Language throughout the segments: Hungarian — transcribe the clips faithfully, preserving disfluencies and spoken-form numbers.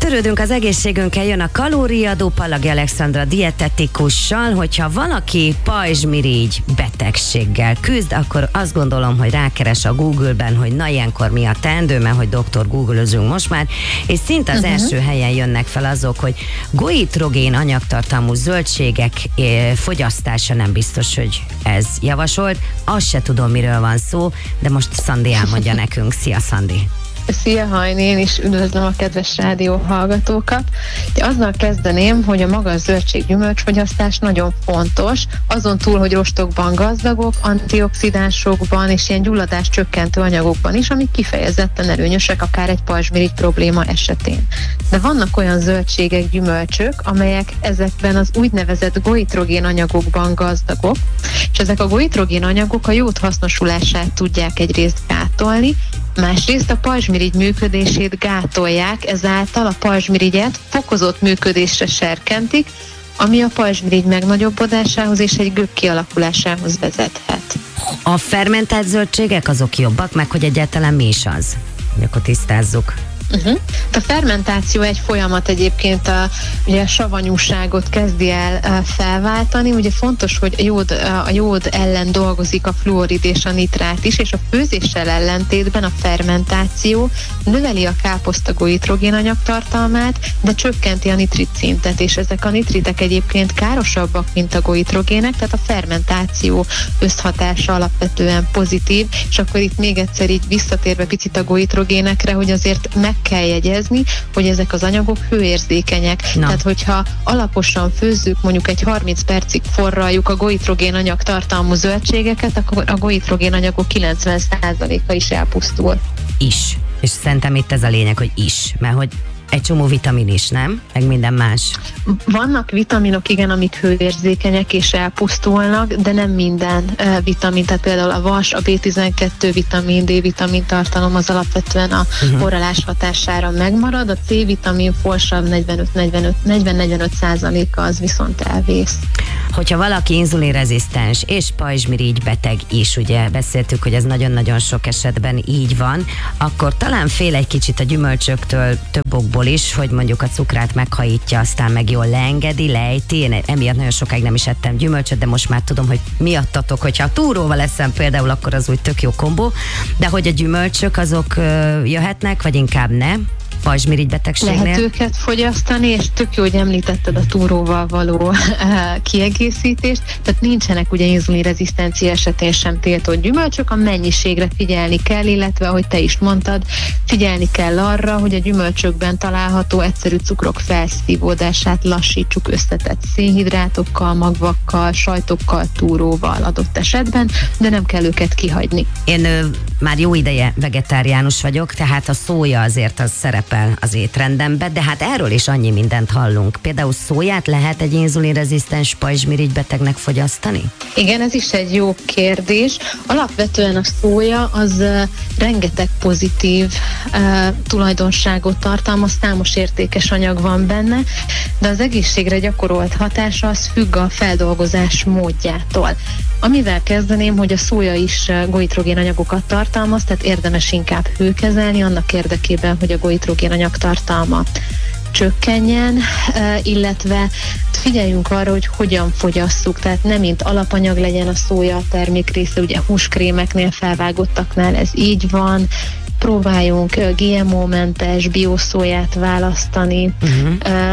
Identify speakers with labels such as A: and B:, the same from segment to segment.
A: törődünk az egészségünkkel, jön a kalóriadó Pallagi Alexandra dietetikussal, hogyha valaki pajzsmirigy betegséggel küzd, akkor azt gondolom, hogy rákeres a Google-ben, hogy na ilyenkor mi a teendő, mert hogy doktor Google-özünk most már, és szinte az uh-huh. első helyen jönnek fel azok, hogy goitrogén anyagtartalmú zöldségek fogyasztása nem biztos, hogy ez javasolt. Azt se tudom, miről van szó, de most Szandi elmondja nekünk. Szia, Szandi!
B: Szia, Hajni, én is üdvözlöm a kedves rádió hallgatókat. Azzal kezdeném, hogy a magas zöldséggyümölcsfogyasztás nagyon fontos, azon túl, hogy rostokban gazdagok, antioxidánsokban és ilyen gyulladás csökkentő anyagokban is, amik kifejezetten előnyösek akár egy pajzsmirigy probléma esetén. De vannak olyan zöldségek, gyümölcsök, amelyek ezekben az úgynevezett goitrogén anyagokban gazdagok, és ezek a goitrogén anyagok a jód hasznosulását tudják egyrészt gátolni, másrészt a pajzsmirigy működését gátolják, ezáltal a pajzsmirigyet fokozott működésre serkentik, ami a pajzsmirigy megnagyobbodásához és egy gőg kialakulásához vezethet.
A: A fermentált zöldségek azok jobbak, meg hogy egyáltalán mi is az? Akkor tisztázzuk.
B: Uh-huh. A fermentáció egy folyamat egyébként a, ugye a savanyúságot kezdi el uh, felváltani. Ugye fontos, hogy a jód, uh, a jód ellen dolgozik a fluorid és a nitrát is, és a főzéssel ellentétben a fermentáció növeli a káposzta goitrogén anyagtartalmát, de csökkenti a nitrit szintet, és ezek a nitritek egyébként károsabbak, mint a goitrogének, tehát a fermentáció összhatása alapvetően pozitív, és akkor itt még egyszer így visszatérve picit a goitrogénekre, hogy azért meg kell jegyezni, hogy ezek az anyagok hőérzékenyek. Na. Tehát, hogyha alaposan főzzük, mondjuk egy harminc percig forraljuk a goitrogén anyag tartalmú zöldségeket, akkor a goitrogén anyagok kilencven százaléka is elpusztul.
A: Is. És szerintem itt ez a lényeg, hogy is. Mert hogy egy csomó vitamin is, nem? Meg minden más.
B: Vannak vitaminok, igen, amik hőérzékenyek és elpusztulnak, de nem minden uh, vitamin, tehát például a vas, a bé tizenkettő vitamin, D-vitamin tartalom az alapvetően a uh-huh. forralás hatására megmarad, a C-vitamin folsav negyven-negyvenöt százaléka az viszont elvész.
A: Hogyha valaki inzulinrezisztens és pajzsmirigy beteg is, ugye beszéltük, hogy ez nagyon-nagyon sok esetben így van, akkor talán fél egy kicsit a gyümölcsöktől több okból is, hogy mondjuk a cukrát meghajítja, aztán meg jól leengedi, lejti. Én emiatt nagyon sokáig nem is ettem gyümölcsöt, de most már tudom, hogy miattatok, hogyha a túróval eszem például, akkor az úgy tök jó kombó, de hogy a gyümölcsök azok jöhetnek, vagy inkább nem? Pajzsmirigy betegségnél.
B: Lehet őket fogyasztani, és tök jó, hogy említetted a túróval való kiegészítést, tehát nincsenek ugye inzulinrezisztencia esetén sem tiltott gyümölcsök, a mennyiségre figyelni kell, illetve, ahogy te is mondtad, figyelni kell arra, hogy a gyümölcsökben található egyszerű cukrok felszívódását lassítsuk összetett szénhidrátokkal, magvakkal, sajtokkal, túróval adott esetben, de nem kell őket kihagyni.
A: Én ö, már jó ideje vegetáriánus vagyok, tehát a szója azért az szerepel az étrendembe, de hát erről is annyi mindent hallunk. Például szóját lehet egy inzulinrezisztens pajzsmirigy betegnek fogyasztani?
B: Igen, ez is egy jó kérdés. Alapvetően a szója az uh, rengeteg pozitív uh, tulajdonságot tartalmaz, számos értékes anyag van benne, de az egészségre gyakorolt hatása az függ a feldolgozás módjától. Amivel kezdeném, hogy a szója is goitrogén anyagokat tartalmaz, tehát érdemes inkább hőkezelni annak érdekében, hogy a goitrogén anyag tartalma csökkenjen, illetve figyeljünk arra, hogy hogyan fogyasszuk, tehát nem mint alapanyag legyen a szója a termékrésze, ugye húskrémeknél, felvágottaknál ez így van, próbáljunk gé em o-mentes bioszóját választani, uh-huh.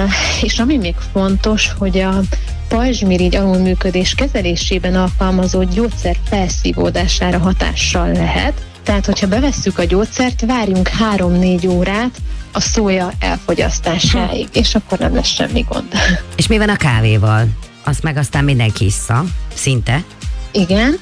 B: és ami még fontos, hogy a pajzsmirigy alulműködés kezelésében alkalmazott gyógyszer felszívódására hatással lehet. Tehát, hogyha bevesszük a gyógyszert, várjunk három-négy órát a szója elfogyasztásáig, és akkor nem lesz semmi gond.
A: És mi van a kávéval? Azt meg aztán mindenki issza, szinte.
B: Igen.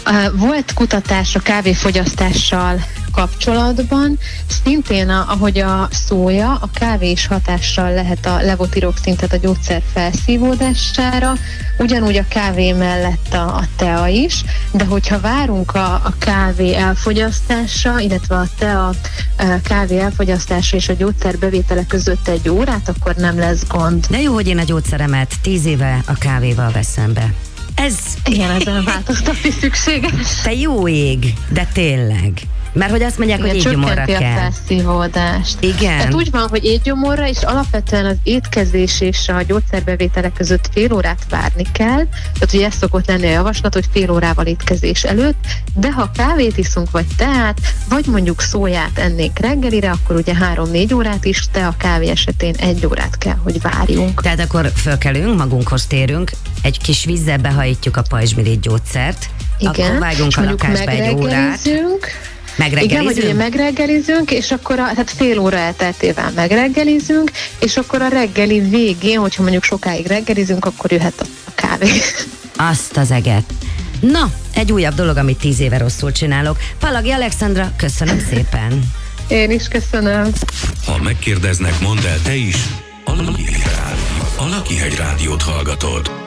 B: Volt kutatás a kávéfogyasztással kapcsolatban, szintén a, ahogy a szója, a kávé is hatással lehet a levotiroxin, tehát a gyógyszer felszívódására, ugyanúgy a kávé mellett a, a tea is, de hogyha várunk a, a kávé elfogyasztása, illetve a tea a kávé elfogyasztása és a gyógyszer bevétele között egy órát, akkor nem lesz gond.
A: De jó, hogy én a gyógyszeremet tíz éve a kávéval veszem be. Ez...
B: Igen, ezen változtatni szükséges.
A: Te jó ég, de tényleg. Mert hogy azt mondják,
B: Igen,
A: hogy étgyomorra
B: csökkenti
A: kell.
B: a felszívódást.
A: Igen.
B: Tehát úgy van, hogy étgyomorra, és alapvetően az étkezés és a gyógyszerbevételek között fél órát várni kell. Tehát ugye ez szokott lenni a javaslat, hogy fél órával étkezés előtt, de ha kávét iszunk, vagy teát, vagy mondjuk szóját ennénk reggelire, akkor ugye három-négy órát is, de a kávé esetén egy órát kell, hogy várjunk.
A: Tehát akkor fölkelünk, magunkhoz térünk, egy kis vízzel behajítjuk a pajzsmirigy gyógyszert,
B: Igen,
A: akkor vágjunk
B: és
A: a
B: mondjuk
A: lakásba egy órát.
B: megreggelizünk. Igen, hogy ugye megreggelizünk, és akkor a, tehát fél óra elteltével megreggelizünk, és akkor a reggeli végén, hogyha mondjuk sokáig reggelizünk, akkor jöhet a, a kávé.
A: Azt az eget. Na, egy újabb dolog, amit tíz éve rosszul csinálok. Palagi Alexandra, köszönöm szépen.
B: Én is köszönöm.
C: Ha megkérdeznek, mondd el te is, a Lakihegy Rádiót hallgatod.